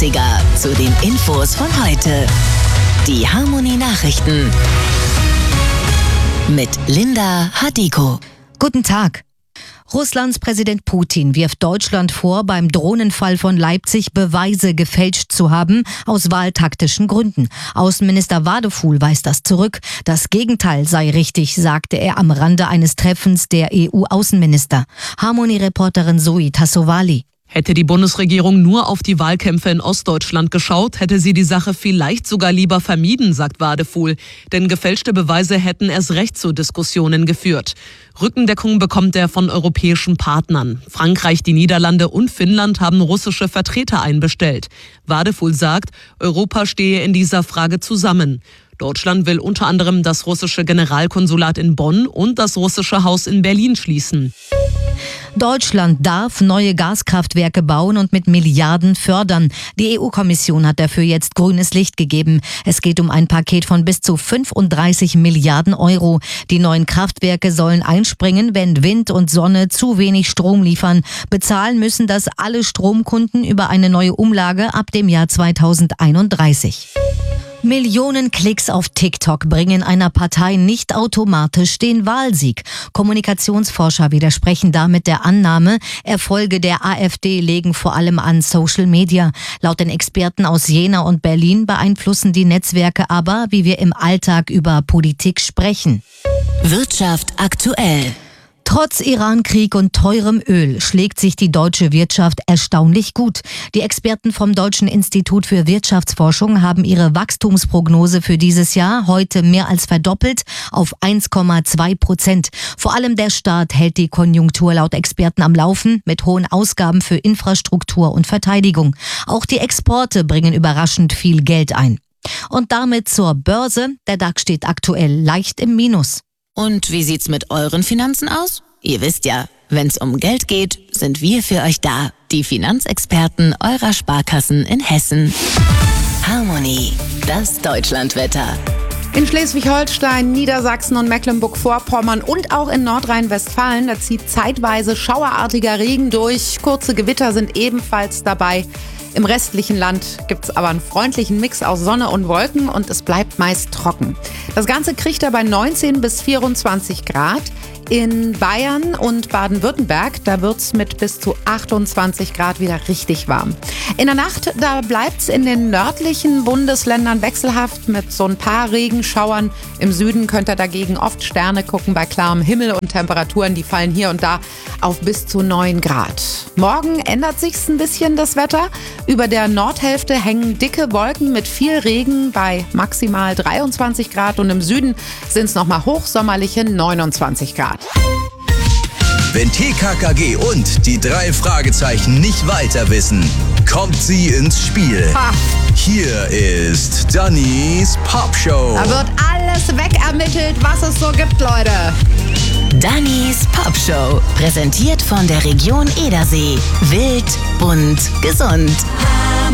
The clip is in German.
Klassiker zu den Infos von heute. Die Harmony Nachrichten mit Linda Hadiko. Guten Tag. Russlands Präsident Putin wirft Deutschland vor, beim Drohnenfall von Leipzig Beweise gefälscht zu haben, aus wahltaktischen Gründen. Außenminister Wadefuhl weist das zurück. Das Gegenteil sei richtig, sagte er am Rande eines Treffens der EU-Außenminister. Harmony-Reporterin Zoe Tassovali. Hätte die Bundesregierung nur auf die Wahlkämpfe in Ostdeutschland geschaut, hätte sie die Sache vielleicht sogar lieber vermieden, sagt Wadefuhl. Denn gefälschte Beweise hätten erst recht zu Diskussionen geführt. Rückendeckung bekommt er von europäischen Partnern. Frankreich, die Niederlande und Finnland haben russische Vertreter einbestellt. Wadefuhl sagt, Europa stehe in dieser Frage zusammen. Deutschland will unter anderem das russische Generalkonsulat in Bonn und das russische Haus in Berlin schließen. Deutschland darf neue Gaskraftwerke bauen und mit Milliarden fördern. Die EU-Kommission hat dafür jetzt grünes Licht gegeben. Es geht um ein Paket von bis zu 35 Milliarden Euro. Die neuen Kraftwerke sollen einspringen, wenn Wind und Sonne zu wenig Strom liefern. Bezahlen müssen das alle Stromkunden über eine neue Umlage ab dem Jahr 2031. Millionen Klicks auf TikTok bringen einer Partei nicht automatisch den Wahlsieg. Kommunikationsforscher widersprechen damit der Annahme, Erfolge der AfD legen vor allem an Social Media. Laut den Experten aus Jena und Berlin beeinflussen die Netzwerke aber, wie wir im Alltag über Politik sprechen. Wirtschaft aktuell. Trotz Iran-Krieg und teurem Öl schlägt sich die deutsche Wirtschaft erstaunlich gut. Die Experten vom Deutschen Institut für Wirtschaftsforschung haben ihre Wachstumsprognose für dieses Jahr heute mehr als verdoppelt auf 1,2%. Vor allem der Staat hält die Konjunktur laut Experten am Laufen mit hohen Ausgaben für Infrastruktur und Verteidigung. Auch die Exporte bringen überraschend viel Geld ein. Und damit zur Börse. Der DAX steht aktuell leicht im Minus. Und wie sieht's mit euren Finanzen aus? Ihr wisst ja, wenn's um Geld geht, sind wir für euch da. Die Finanzexperten eurer Sparkassen in Hessen. Harmony, das Deutschlandwetter. In Schleswig-Holstein, Niedersachsen und Mecklenburg-Vorpommern und auch in Nordrhein-Westfalen, da zieht zeitweise schauerartiger Regen durch. Kurze Gewitter sind ebenfalls dabei. Im restlichen Land gibt's aber einen freundlichen Mix aus Sonne und Wolken und es bleibt meist trocken. Das Ganze kriegt er bei 19 bis 24 Grad. In Bayern und Baden-Württemberg, da wird's mit bis zu 28 Grad wieder richtig warm. In der Nacht, da bleibt's in den nördlichen Bundesländern wechselhaft mit so ein paar Regenschauern. Im Süden könnt ihr dagegen oft Sterne gucken bei klarem Himmel und Temperaturen, die fallen hier und da auf bis zu 9 Grad. Morgen ändert sich's ein bisschen das Wetter. Über der Nordhälfte hängen dicke Wolken mit viel Regen bei maximal 23 Grad und im Süden sind's nochmal hochsommerliche 29 Grad. Wenn TKKG und die 3 Fragezeichen nicht weiter wissen, kommt sie ins Spiel. Ha. Hier ist Dannys Popshow. Da wird alles wegermittelt, was es so gibt, Leute. Dannys Popshow, präsentiert von der Region Edersee. Wild, bunt, gesund.